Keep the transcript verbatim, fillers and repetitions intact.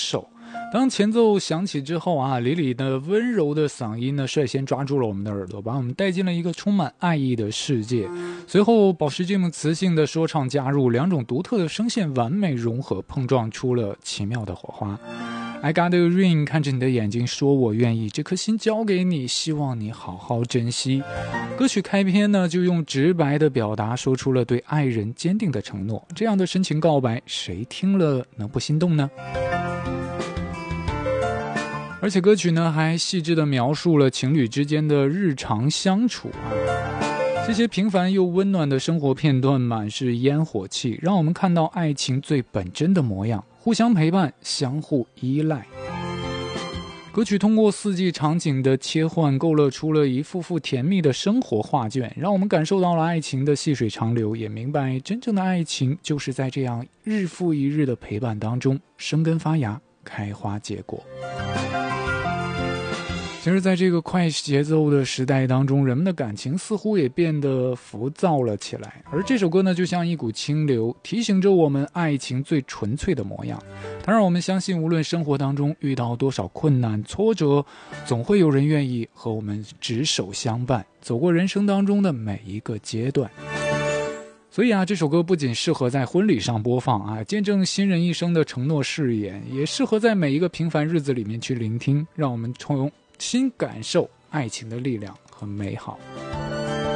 手。当前奏响起之后啊，李李的温柔的嗓音呢，率先抓住了我们的耳朵，把我们带进了一个充满爱意的世界。随后，宝石这么磁性的说唱加入，两种独特的声线完美融合，碰撞出了奇妙的火花。I got a ring， 看着你的眼睛说我愿意，这颗心交给你，希望你好好珍惜。歌曲开篇呢，就用直白的表达说出了对爱人坚定的承诺，这样的深情告白，谁听了能不心动呢？而且歌曲呢还细致地描述了情侣之间的日常相处啊，这些平凡又温暖的生活片段满是烟火气，让我们看到爱情最本真的模样，互相陪伴，相互依赖。歌曲通过四季场景的切换，勾勒出了一幅幅甜蜜的生活画卷，让我们感受到了爱情的细水长流，也明白真正的爱情就是在这样日复一日的陪伴当中生根发芽，开花结果。其实在这个快节奏的时代当中，人们的感情似乎也变得浮躁了起来，而这首歌呢就像一股清流，提醒着我们爱情最纯粹的模样。当然我们相信，无论生活当中遇到多少困难挫折，总会有人愿意和我们执手相伴，走过人生当中的每一个阶段。所以啊，这首歌不仅适合在婚礼上播放啊，见证新人一生的承诺誓言，也适合在每一个平凡日子里面去聆听，让我们重新感受爱情的力量和美好。